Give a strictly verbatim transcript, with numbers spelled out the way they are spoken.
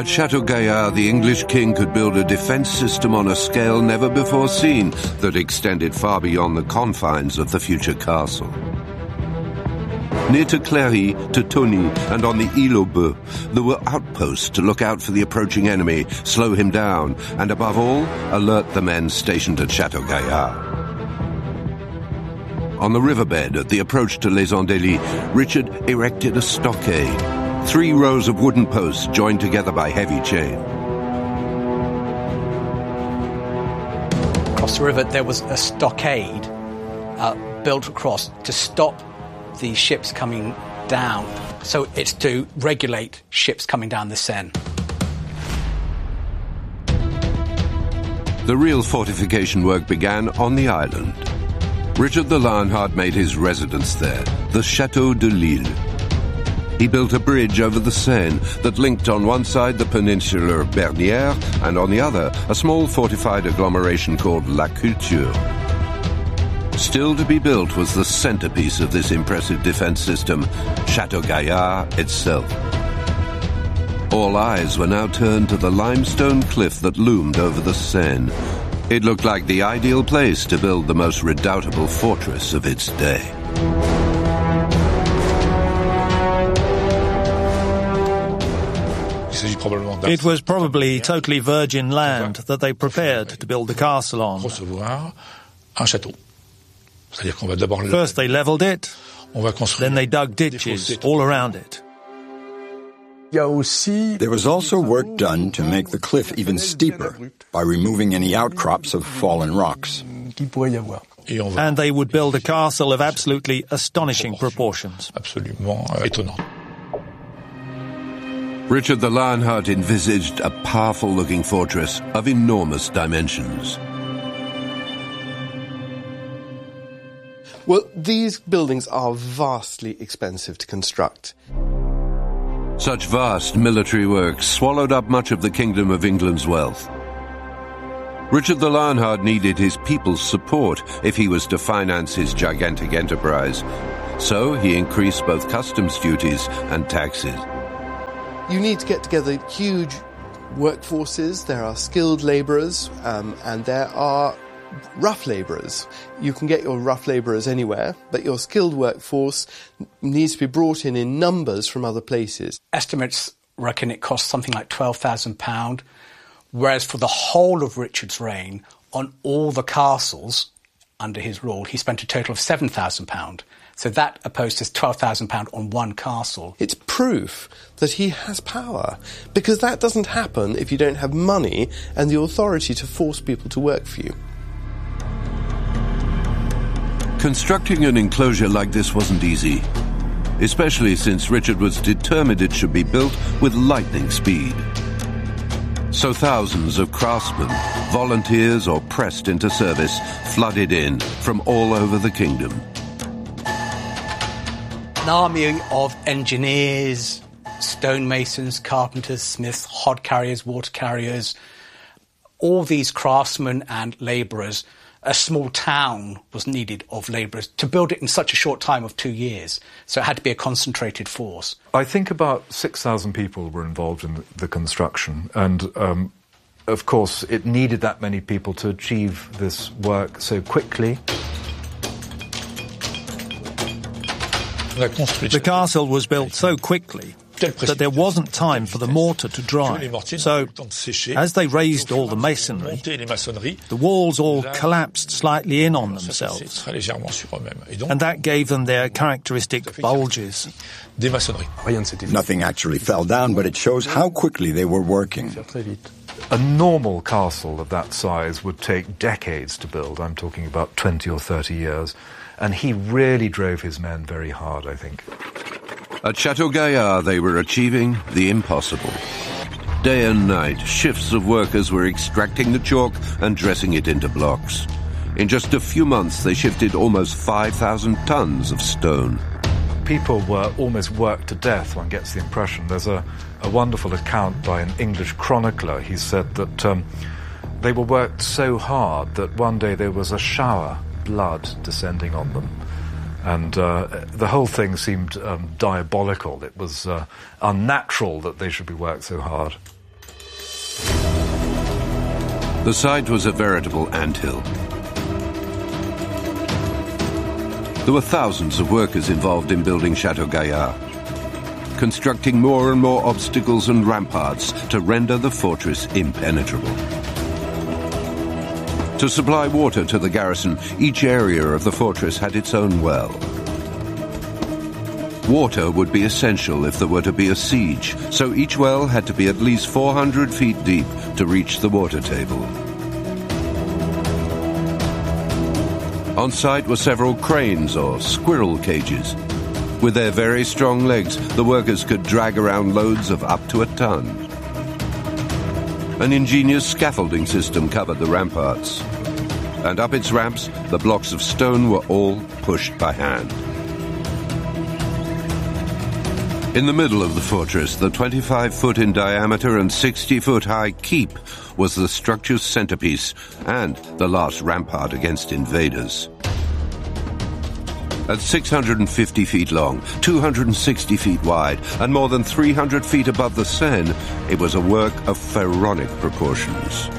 At Chateau Gaillard, the English king could build a defense system on a scale never before seen that extended far beyond the confines of the future castle. Near to Cléry, to Tony, and on the Île aux Bœufs, there were outposts to look out for the approaching enemy, slow him down, and above all, alert the men stationed at Chateau Gaillard. On the riverbed at the approach to Les Andelys, Richard erected a stockade, three rows of wooden posts joined together by heavy chain. Across the river there was a stockade uh, built across to stop the ships coming down. So it's to regulate ships coming down the Seine. The real fortification work began on the island. Richard the Lionheart made his residence there, the Château de Lille. He built a bridge over the Seine that linked on one side the peninsula of Bernières and on the other a small fortified agglomeration called La Culture. Still to be built was the centerpiece of this impressive defense system, Chateau Gaillard itself. All eyes were now turned to the limestone cliff that loomed over the Seine. It looked like the ideal place to build the most redoubtable fortress of its day. It was probably totally virgin land that they prepared to build the castle on. First they levelled it, then they dug ditches all around it. There was also work done to make the cliff even steeper by removing any outcrops of fallen rocks. And they would build a castle of absolutely astonishing proportions. Richard the Lionheart envisaged a powerful-looking fortress of enormous dimensions. Well, these buildings are vastly expensive to construct. Such vast military works swallowed up much of the Kingdom of England's wealth. Richard the Lionheart needed his people's support if he was to finance his gigantic enterprise. So he increased both customs duties and taxes. You need to get together huge workforces. There are skilled labourers um, and there are rough labourers. You can get your rough labourers anywhere, but your skilled workforce needs to be brought in in numbers from other places. Estimates reckon it cost something like twelve thousand pounds, whereas for the whole of Richard's reign, on all the castles under his rule, he spent a total of seven thousand pounds. So that opposed to twelve thousand pounds on one castle. It's proof that he has power, because that doesn't happen if you don't have money and the authority to force people to work for you. Constructing an enclosure like this wasn't easy, especially since Richard was determined it should be built with lightning speed. So thousands of craftsmen, volunteers or pressed into service, flooded in from all over the kingdom. An army of engineers, stonemasons, carpenters, smiths, hod carriers, water carriers, all these craftsmen and labourers. A small town was needed of labourers to build it in such a short time of two years. So it had to be a concentrated force. I think about six thousand people were involved in the construction. And, um, of course, it needed that many people to achieve this work so quickly. The castle was built so quickly that there wasn't time for the mortar to dry. So, as they raised all the masonry, the walls all collapsed slightly in on themselves, and that gave them their characteristic bulges. Nothing actually fell down, but it shows how quickly they were working. A normal castle of that size would take decades to build. I'm talking about twenty or thirty years. And he really drove his men very hard, I think. At Chateau Gaillard, they were achieving the impossible. Day and night, shifts of workers were extracting the chalk and dressing it into blocks. In just a few months, they shifted almost five thousand tons of stone. People were almost worked to death, one gets the impression. There's a, a wonderful account by an English chronicler. He said that um, they were worked so hard that one day there was a shower blood descending on them. And uh, the whole thing seemed um, diabolical. It was uh, unnatural that they should be worked so hard. The site was a veritable anthill. There were thousands of workers involved in building Chateau Gaillard, constructing more and more obstacles and ramparts to render the fortress impenetrable. To supply water to the garrison, each area of the fortress had its own well. Water would be essential if there were to be a siege, so each well had to be at least four hundred feet deep to reach the water table. On site were several cranes or squirrel cages. With their very strong legs, the workers could drag around loads of up to a ton. An ingenious scaffolding system covered the ramparts. And up its ramps, the blocks of stone were all pushed by hand. In the middle of the fortress, the twenty-five foot in diameter and sixty foot high keep was the structure's centerpiece and the last rampart against invaders. At six hundred fifty feet long, two hundred sixty feet wide, and more than three hundred feet above the Seine, it was a work of pharaonic proportions.